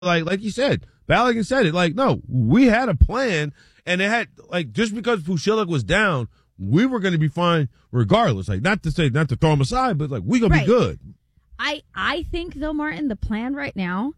like you said, Balogun said it. Like, no, we had a plan, and it had like just because Pušilak was down, we were going to be fine regardless. Like, not to throw him aside, but like we gonna be good. I think though, Martin, the plan right now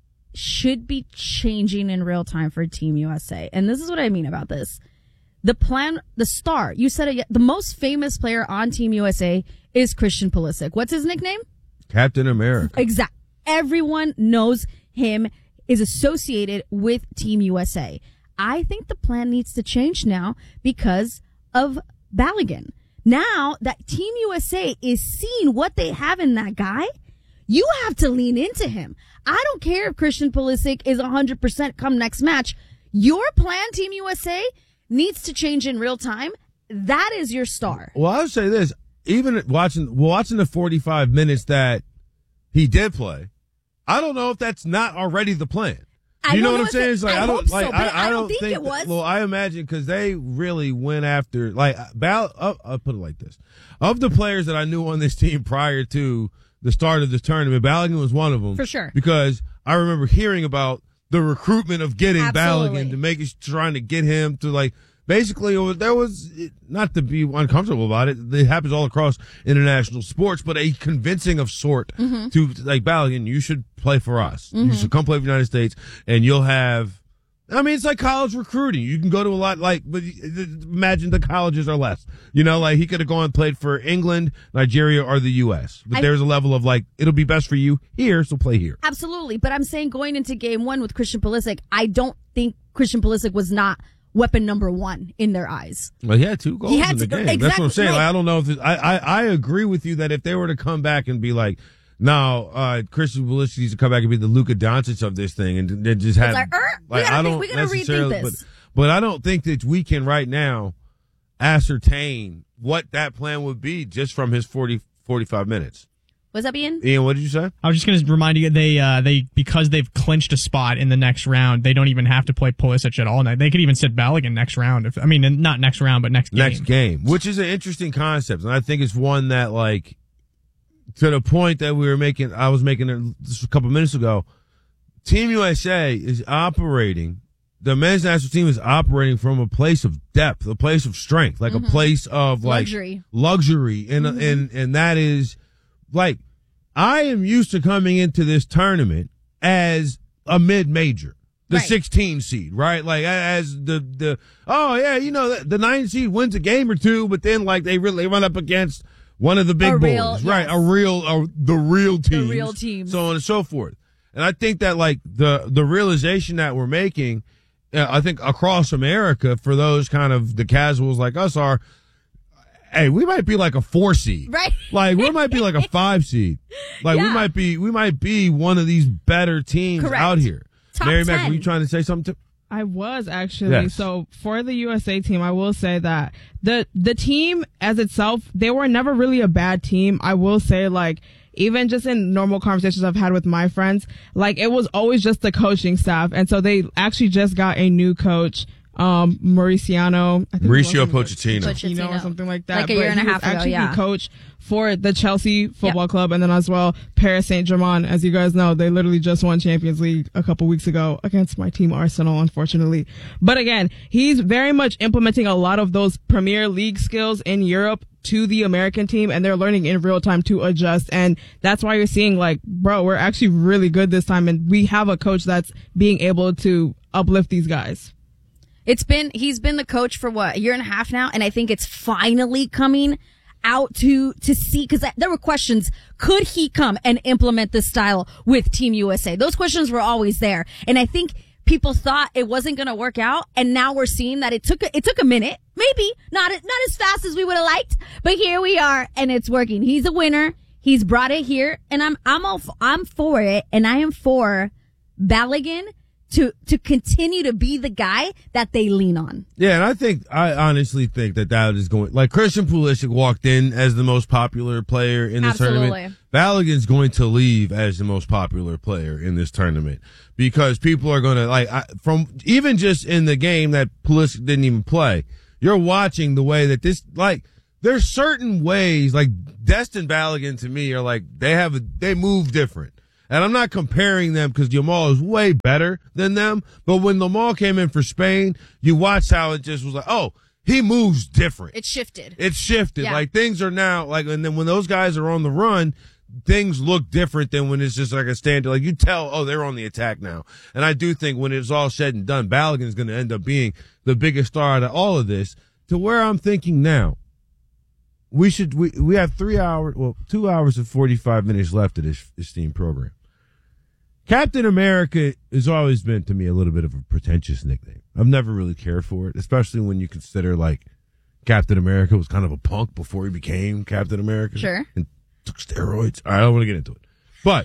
should be changing in real time for Team USA, and this is what I mean about this. The plan, the star, you said it, the most famous player on Team USA is Christian Pulisic. What's his nickname? Captain America. Exactly. Everyone knows him, is associated with Team USA. I think the plan needs to change now because of Balogun. Now that Team USA is seeing what they have in that guy, you have to lean into him. I don't care if Christian Pulisic is 100% come next match. Your plan, Team USA, needs to change in real time. That is your star. Well, I would say this. Even watching the 45 minutes that he did play, I don't know if that's not already the plan. You know what I'm saying? It's like, I don't think it was. Well, I imagine because they really went after, like, I'll put it like this. Of the players that I knew on this team prior to the start of this tournament, Balogun was one of them. For sure. Because I remember hearing about the recruitment of getting Balogun trying to get him to, like, basically, there was, not to be uncomfortable about it, it happens all across international sports, but a convincing of sort to, like, Balogun, you should play for us. You should come play for the United States, and you'll have, I mean, it's like college recruiting. You can go to a lot, like, but imagine the colleges are less. You know, like, he could have gone and played for England, Nigeria, or the U.S. But there's a level of, like, it'll be best for you here, so play here. Absolutely. But I'm saying going into game one with Christian Pulisic, I don't think Christian Pulisic was not weapon number one in their eyes. Well, he had 2 goals in the game. Exactly, that's what I'm saying. Like, I don't know if I agree with you that if they were to come back and be like, no, Christian Pulisic needs to come back and be the Luka Doncic of this thing, and then just have we gotta rethink this. But I don't think that we can right now ascertain what that plan would be just from his 45 minutes. What's up, Ian? Ian, what did you say? I was just going to remind you, they because they've clinched a spot in the next round, they don't even have to play Pulisic at all. They could even sit Balogun next round. Not next round, but next game. Next game, which is an interesting concept, and I think it's one that, like, to the point that I was making it just a couple minutes ago. Team USA is operating. The men's national team is operating from a place of depth, a place of strength, like a place of like luxury, and that is. Like, I am used to coming into this tournament as a mid-major, the 16 seed, right? Like, as the 9 seed wins a game or two, but then, like, they run up against one of the big boys, right? The real teams, so on and so forth. And I think that, like, the realization that we're making, I think across America for those kind of the casuals like us are, hey, we might be like a 4 seed. Right. Like, we might be like a 5 seed. Like, we might be one of these better teams out here. Top Mary 10. Mac, were you trying to say something? I was actually. Yes. So for the USA team, I will say that the team as itself, they were never really a bad team. I will say, like, even just in normal conversations I've had with my friends, like, it was always just the coaching staff. And so they actually just got a new coach, Mauricio Pochettino or something like that. Like a year and a half ago, actually the coach for the Chelsea Football Club, and then as well Paris Saint-Germain. As you guys know, they literally just won Champions League a couple weeks ago against my team Arsenal, unfortunately. But again, he's very much implementing a lot of those Premier League skills in Europe to the American team, and they're learning in real time to adjust. And that's why you're seeing, like, bro, we're actually really good this time, and we have a coach that's being able to uplift these guys. He's been the coach for a year and a half now, and I think it's finally coming out to see, because there were questions, could he come and implement this style with Team USA? Those questions were always there, and I think people thought it wasn't going to work out, and now we're seeing that it took a minute, maybe not as fast as we would have liked, but here we are, and it's working. He's a winner. He's brought it here, and I'm for it, and I am for Balogun to continue to be the guy that they lean on. Yeah, and I honestly think that is going, like, Christian Pulisic walked in as the most popular player in this tournament. Balogun's going to leave as the most popular player in this tournament because people are going to, from even just in the game that Pulisic didn't even play, you're watching the way that this, like, there's certain ways, like, Destin Balogun to me are like, they move different. And I'm not comparing them because Yamal is way better than them. But when Yamal came in for Spain, you watched how it just was like, oh, he moves different. It shifted. Yeah. Like things are now like, and then when those guys are on the run, things look different than when it's just like a stand. Like you tell, oh, they're on the attack now. And I do think when it's all said and done, Balogun is going to end up being the biggest star out of all of this. To where I'm thinking now, we have 2 hours and 45 minutes left of this team program. Captain America has always been to me a little bit of a pretentious nickname. I've never really cared for it, especially when you consider like Captain America was kind of a punk before he became Captain America. Sure. And took steroids. All right, I don't want to get into it. But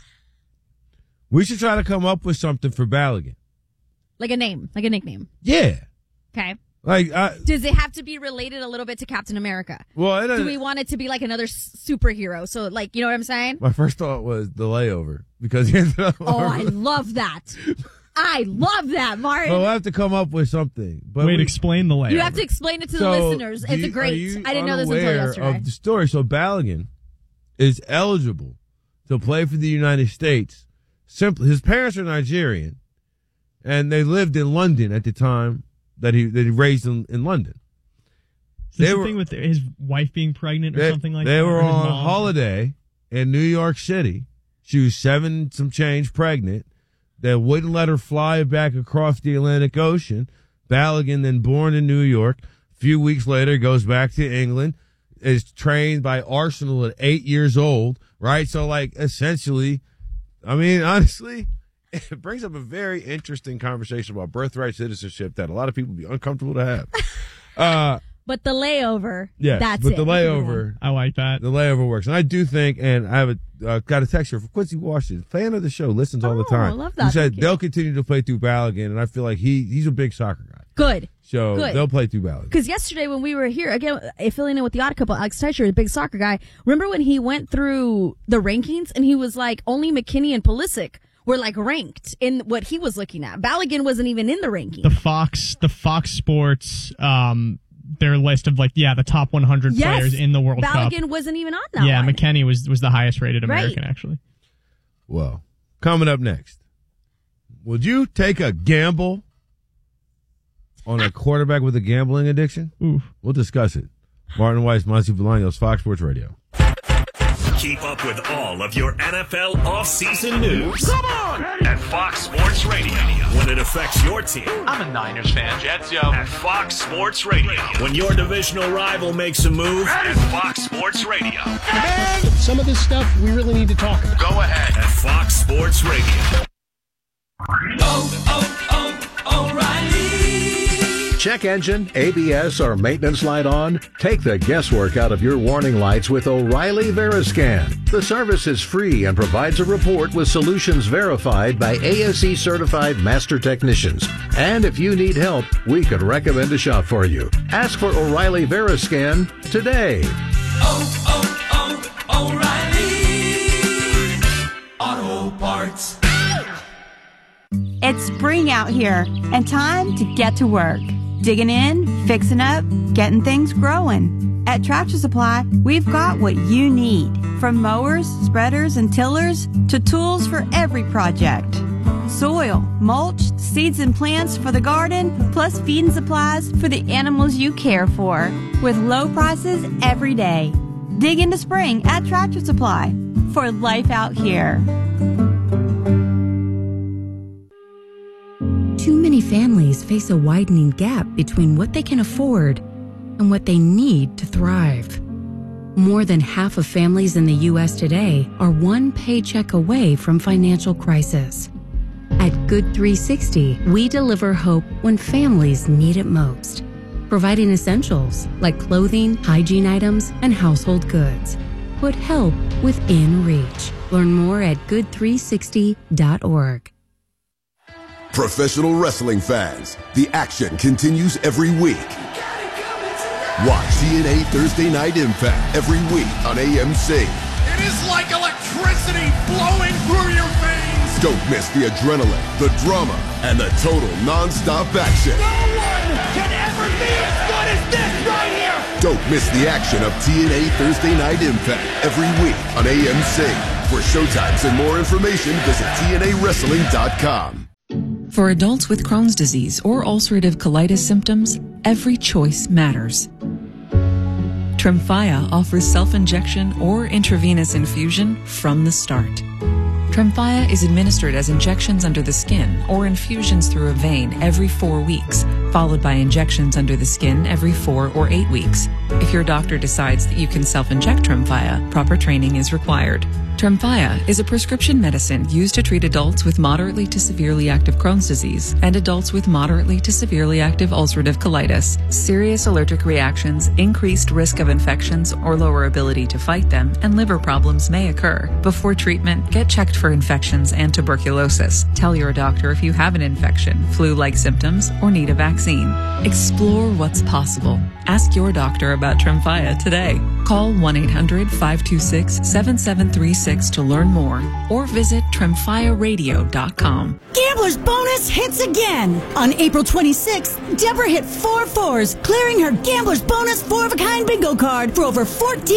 we should try to come up with something for Balogun. Like a name, like a nickname. Yeah. Okay. Like, does it have to be related a little bit to Captain America? Well, do we want it to be like another superhero? So, like, you know what I'm saying? My first thought was the layover because he ended up. Oh, I love that. I love that, Martin. Well, we'll have to come up with something. But explain the layover. You have to explain it to the listeners. It's great. I didn't know this until yesterday. Of the story. So Balogun is eligible to play for the United States. Simply, his parents are Nigerian, and they lived in London at the time that he raised in London. Is this the thing with his wife being pregnant or something like that? They were on holiday in New York City. She was 7 some change pregnant. They wouldn't let her fly back across the Atlantic Ocean. Balogun, then born in New York, a few weeks later goes back to England, is trained by Arsenal at 8 years old, right? So, like, essentially, I mean, honestly, it brings up a very interesting conversation about birthright citizenship that a lot of people would be uncomfortable to have. But the layover, yes, that's but it. the layover, I like that. The layover works. And I do think, and I have got a text here from Quincy Washington, fan of the show, listens all the time. I love that. He said they'll continue to play through Balogun, and I feel like he's a big soccer guy. Good. So they'll play through Balogun. Because yesterday when we were here, again, filling in with the odd couple, Alex Teicher, the big soccer guy, remember when he went through the rankings and he was like, only McKinney and Pulisic were like ranked in what he was looking at. Balogun wasn't even in the ranking. The Fox Sports, their list of the top 100 players in the World Cup. Balogun wasn't even on that Yeah, one. McKennie was the highest rated American, actually. Well, coming up next, would you take a gamble on a quarterback with a gambling addiction? Ooh. We'll discuss it. Martin Weiss, Monty Bolaños, Fox Sports Radio. Keep up with all of your NFL offseason news. Come on! At Fox Sports Radio. When it affects your team. I'm a Niners fan. Jets, yo. At Fox Sports Radio. When your divisional rival makes a move. At Fox Sports Radio. Man, some of this stuff we really need to talk about. Go ahead. At Fox Sports Radio. O'Reilly. Check engine, ABS, or maintenance light on? Take the guesswork out of your warning lights with O'Reilly Veriscan. The service is free and provides a report with solutions verified by ASE certified master technicians. And if you need help, we could recommend a shop for you. Ask for O'Reilly Veriscan today. O'Reilly Auto Parts. It's spring out here and time to get to work. Digging in, fixing up, getting things growing. At Tractor Supply, we've got what you need. From mowers, spreaders, and tillers to tools for every project. Soil, mulch, seeds and plants for the garden, plus feeding supplies for the animals you care for. With low prices every day. Dig into spring at Tractor Supply for life out here. Too many families face a widening gap between what they can afford and what they need to thrive. More than half of families in the U.S. today are one paycheck away from financial crisis. At Good 360, we deliver hope when families need it most, providing essentials like clothing, hygiene items, and household goods. Put help within reach. Learn more at good360.org. Professional wrestling fans, the action continues every week. Watch TNA Thursday Night Impact every week on AMC. It is like electricity flowing through your veins. Don't miss the adrenaline, the drama, and the total non-stop action. No one can ever be as good as this right here. Don't miss the action of TNA Thursday Night Impact every week on AMC. For showtimes and more information, visit TNAWrestling.com. For adults with Crohn's disease or ulcerative colitis symptoms, every choice matters. Tremfya offers self-injection or intravenous infusion from the start. Tremfya is administered as injections under the skin or infusions through a vein every 4 weeks, followed by injections under the skin every 4 or 8 weeks. If your doctor decides that you can self-inject Tremfya, proper training is required. Tremfya is a prescription medicine used to treat adults with moderately to severely active Crohn's disease and adults with moderately to severely active ulcerative colitis. Serious allergic reactions, increased risk of infections or lower ability to fight them, and liver problems may occur. Before treatment, get checked for infections and tuberculosis. Tell your doctor if you have an infection, flu-like symptoms, or need a vaccine. Explore what's possible. Ask your doctor about Tremfya today. Call 1-800-526-7736 to learn more or visit TremfyaRadio.com. Gambler's Bonus hits again. On April 26th, Deborah hit 4 fours, clearing her Gambler's Bonus 4-of-a-kind bingo card for over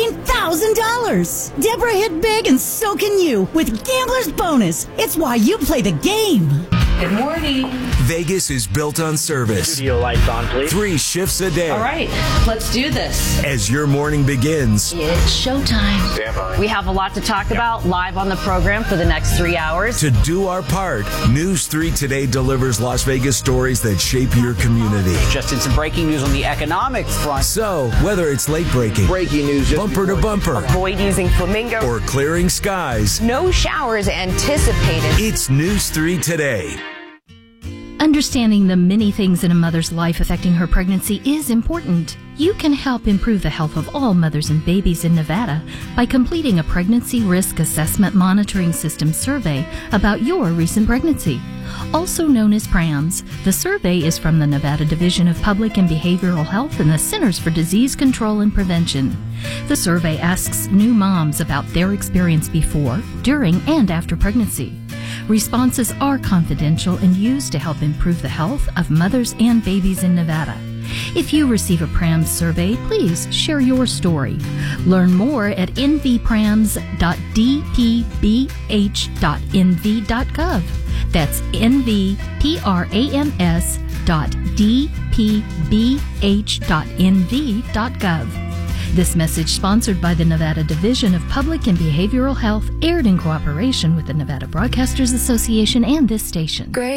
$14,000. Deborah hit big and so can you with Gambler's Bonus. It's why you play the game. Good morning. Vegas is built on service. Studio lights on, please. 3 shifts a day. All right, let's do this. As your morning begins, It's showtime. Stand by. We have a lot to talk about live on the program for the next 3 hours. To do our part, News 3 Today delivers Las Vegas stories that shape your community. Just in some breaking news on the economic front. So, whether it's late breaking, news, bumper to bumper, avoid using flamingo, or clearing skies, no showers anticipated. It's News 3 Today. Understanding the many things in a mother's life affecting her pregnancy is important. You can help improve the health of all mothers and babies in Nevada by completing a Pregnancy Risk Assessment Monitoring System survey about your recent pregnancy. Also known as PRAMS, the survey is from the Nevada Division of Public and Behavioral Health and the Centers for Disease Control and Prevention. The survey asks new moms about their experience before, during, and after pregnancy. Responses are confidential and used to help improve the health of mothers and babies in Nevada. If you receive a PRAMS survey, please share your story. Learn more at nvprams.dpbh.nv.gov. That's nvprams.dpbh.nv.gov. This message sponsored by the Nevada Division of Public and Behavioral Health, aired in cooperation with the Nevada Broadcasters Association and this station. Great.